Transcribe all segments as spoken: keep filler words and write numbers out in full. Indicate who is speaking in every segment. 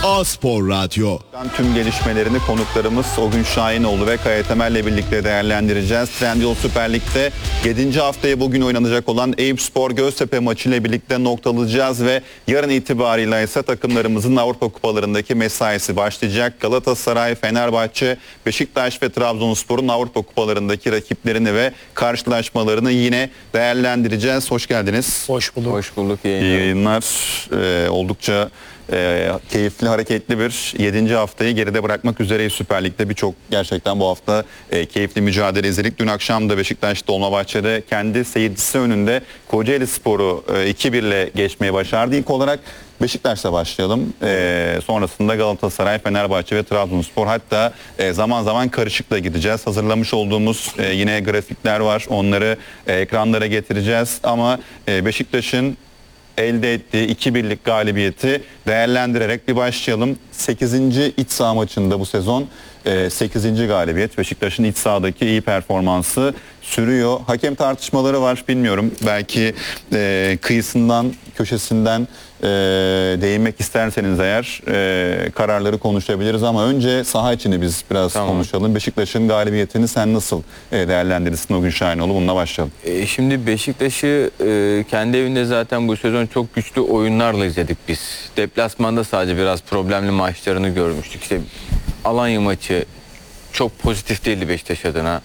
Speaker 1: A-Spor Radyo.
Speaker 2: Tüm gelişmelerini konuklarımız Ogün Şahinoğlu ve Kaya Temel'le birlikte değerlendireceğiz. Trendyol Süper Lig'de yedinci haftaya bugün oynanacak olan Eyüpspor Göztepe maçıyla birlikte noktalayacağız ve yarın itibariyle ise takımlarımızın Avrupa Kupalarındaki mesaisi başlayacak. Galatasaray, Fenerbahçe, Beşiktaş ve Trabzonspor'un Avrupa Kupalarındaki rakiplerini ve karşılaşmalarını yine değerlendireceğiz. Hoş geldiniz.
Speaker 3: Hoş bulduk.
Speaker 4: Hoş bulduk.
Speaker 2: İyi yayınlar. Ee, oldukça e, keyifli, hareketli bir yedinci haftayı geride bırakmak üzereyiz Süper Lig'de. Birçok gerçekten bu hafta e, keyifli mücadele izledik. Dün akşam da Beşiktaş Dolmabahçe'de kendi seyircisi önünde Kocaelispor'u e, iki bir ile geçmeyi başardı. İlk olarak Beşiktaş'la başlayalım. Ee, sonrasında Galatasaray, Fenerbahçe ve Trabzonspor, hatta e, zaman zaman karışıkla gideceğiz. Hazırlamış olduğumuz e, yine grafikler var. Onları e, ekranlara getireceğiz. Ama e, Beşiktaş'ın elde ettiği iki birlik galibiyeti değerlendirerek bir başlayalım. sekizinci iç saha maçında bu sezon sekizinci galibiyet. Beşiktaş'ın iç sahadaki iyi performansı sürüyor. Hakem tartışmaları var, bilmiyorum. Belki e, kıyısından, köşesinden e, değinmek isterseniz eğer e, kararları konuşabiliriz ama önce saha içini biz biraz
Speaker 4: Tamam.
Speaker 2: konuşalım. Beşiktaş'ın galibiyetini sen nasıl e, değerlendirirsin Ogün Şahinoğlu? Bununla başlayalım.
Speaker 4: E, şimdi Beşiktaş'ı e, kendi evinde zaten bu sezon çok güçlü oyunlarla izledik biz. Deplasmanda sadece biraz problemli maçlarını görmüştük. İşte Alanya maçı çok pozitif değildi Beşiktaş adına.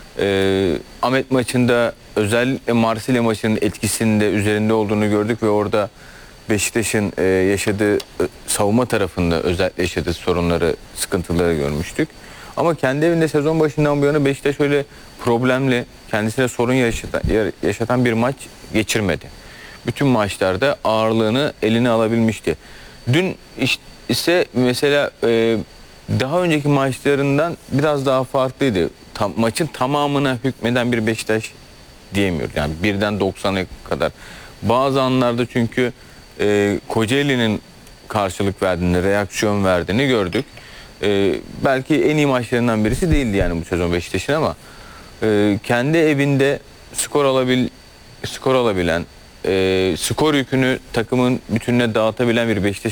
Speaker 4: E, Ahmet maçında özellikle Marsilya maçının etkisinde üzerinde olduğunu gördük ve orada Beşiktaş'ın e, yaşadığı e, savunma tarafında özellikle yaşadığı sorunları, sıkıntıları görmüştük. Ama kendi evinde sezon başından bu yana Beşiktaş öyle problemli, kendisine sorun yaşatan, yaşatan bir maç geçirmedi. Bütün maçlarda ağırlığını eline alabilmişti. Dün işte ise mesela e, daha önceki maçlarından biraz daha farklıydı. Tam, maçın tamamına hükmeden bir Beşiktaş diyemiyor. Yani birden doksana kadar. Bazı anlarda çünkü e, Kocaeli'nin karşılık verdiğini, reaksiyon verdiğini gördük. E, belki en iyi maçlarından birisi değildi yani bu sezon Beşiktaş'ın ama e, kendi evinde skor alabil, skor alabilen, e, skor yükünü takımın bütününe dağıtabilen bir Beşiktaş